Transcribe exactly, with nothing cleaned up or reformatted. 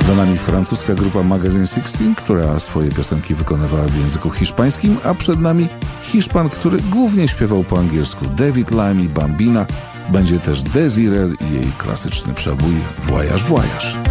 Za nami francuska grupa Magazine szesnaście, która swoje piosenki wykonywała w języku hiszpańskim, a przed nami Hiszpan, który głównie śpiewał po angielsku. David Limey, Bambina. Będzie też Desiree i jej klasyczny przebój Voyage Voyage.